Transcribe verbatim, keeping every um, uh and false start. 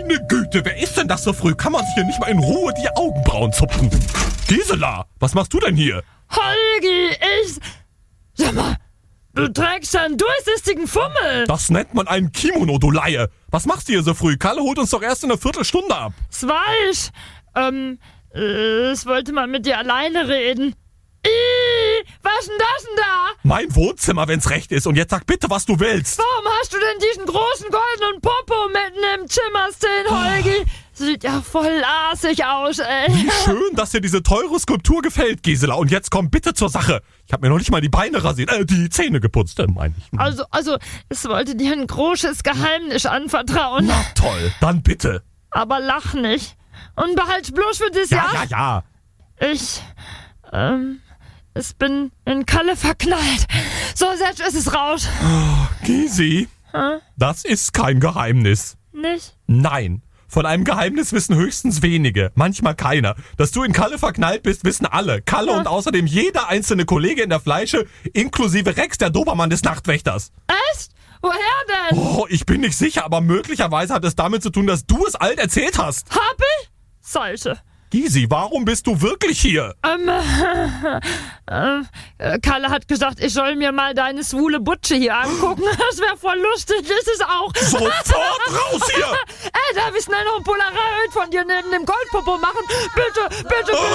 Meine Güte, wer ist denn das so früh? Kann man sich hier nicht mal in Ruhe die Augenbrauen zupfen? Gisela, was machst du denn hier? Holgi, ich... Sag mal, du trägst einen durchsichtigen Fummel. Das nennt man einen Kimono, du Laie. Was machst du hier so früh? Kalle holt uns doch erst in einer Viertelstunde ab. Das weiß. Ähm, äh, ich wollte mal mit dir alleine reden. Ih, was ist denn das denn da? Mein Wohnzimmer, wenn's recht ist. Und jetzt sag bitte, was du willst. Warum hast du denn diesen großen goldenen Popo mitten im Zimmer stehen, Holgi? Sieht ja voll assig aus, ey. Wie schön, dass dir diese teure Skulptur gefällt, Gisela. Und jetzt komm bitte zur Sache. Ich hab mir noch nicht mal die Beine rasiert, äh, die Zähne geputzt, äh, meine ich. Also, also, ich wollte dir ein großes Geheimnis anvertrauen. Na toll, dann bitte. Aber lach nicht. Und behalt's bloß für das Ja, Jahr. ja, ja. Ich, ähm, ich bin in Kalle verknallt. So, jetzt ist es raus. Gisi, Hä? das ist kein Geheimnis. Nicht? Nein. Von einem Geheimnis wissen höchstens wenige, manchmal keiner. Dass du in Kalle verknallt bist, wissen alle. Kalle und außerdem jeder einzelne Kollege in der Fleische, inklusive Rex, der Dobermann des Nachtwächters. Echt? Woher denn? Oh, ich bin nicht sicher, aber möglicherweise hat es damit zu tun, dass du es alt erzählt hast. Hab ich? Sollte. Gisi, warum bist du wirklich hier? Ähm, äh, äh, Kalle hat gesagt, ich soll mir mal deine schwule Butsche hier angucken. Das wäre voll lustig, ist es auch. Sofort raus hier! Ey, darf ich schnell noch ein Polaroid von dir neben dem Goldpopo machen? Bitte, bitte, bitte.